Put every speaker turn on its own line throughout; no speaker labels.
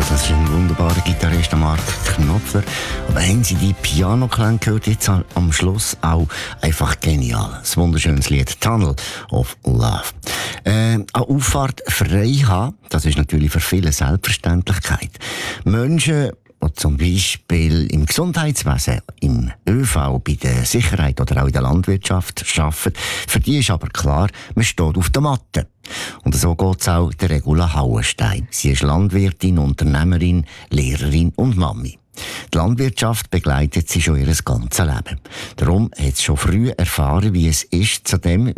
das ist ein wunderbarer Gitarrist, Mark Knopfler. Aber haben Sie die Piano-Klänge gehört? Jetzt am Schluss auch einfach genial. Ein wunderschönes Lied, Tunnel of Love. Eine Auffahrt frei haben, das ist natürlich für viele Selbstverständlichkeit. Menschen, die zum Beispiel im Gesundheitswesen, im ÖV, bei der Sicherheit oder auch in der Landwirtschaft arbeiten, für die ist aber klar, man steht auf der Matte. Und so geht es auch der Regula Hauenstein. Sie ist Landwirtin, Unternehmerin, Lehrerin und Mami. Die Landwirtschaft begleitet sie schon ihr ganzes Leben. Darum hat sie schon früh erfahren, wie es ist, zu dem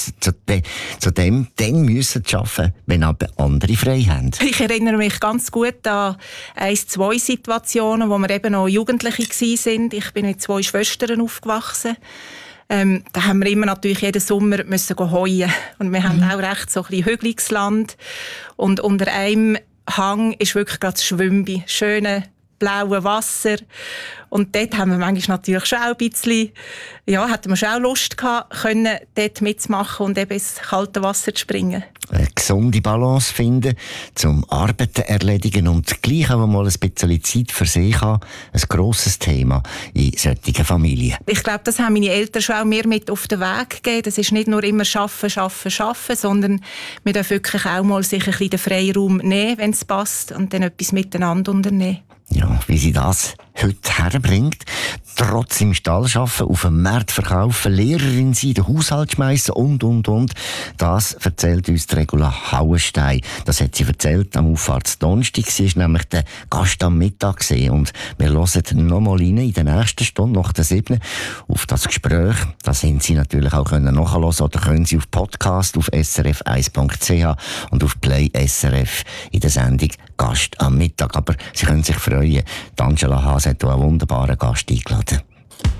dann müssen zu arbeiten, wenn aber andere frei haben.
Ich erinnere mich ganz gut an 1-2 Situationen, wo wir eben noch Jugendliche waren. Ich bin mit 2 Schwestern aufgewachsen. Da haben wir immer natürlich jeden Sommer müssen heuen. Und wir haben auch recht so ein bisschen hügeliges Land. Und unter einem Hang ist wirklich gerade das Schwimmen. Schöne blaue Wasser. Und dort haben wir manchmal natürlich schon auch ein bisschen, ja, hatten wir schon auch Lust gehabt, können dort mitzumachen und eben ins kalte Wasser zu springen.
Eine gesunde Balance finden, zum Arbeiten erledigen und gleich auch mal ein bisschen Zeit für sich haben. Ein grosses Thema in solchen Familien.
Ich glaube, das haben meine Eltern schon auch mir mit auf den Weg gegeben. Das ist nicht nur immer arbeiten, sondern wir dürfen wirklich auch mal sich ein bisschen den Freiraum nehmen, wenn es passt, und dann etwas miteinander unternehmen.
Ja, wie sie das heute herbringt, trotz im Stall arbeiten, auf dem Markt verkaufen, Lehrerin sein, den Haushalt schmeissen und. Das erzählt uns die Regula Hauenstein. Das hat sie erzählt am Auffahrtsdonnerstag. Sie ist nämlich der Gast am Mittag gewesen. Und wir hören noch mal rein in der nächsten Stunde, nach der 7. auf das Gespräch. Das haben Sie natürlich auch nachhören oder können Sie auf Podcast, auf srf1.ch und auf Play SRF in der Sendung Gast am Mittag. Aber Sie können sich freuen. Angela Haas hat hier einen wunderbaren Gast eingeladen.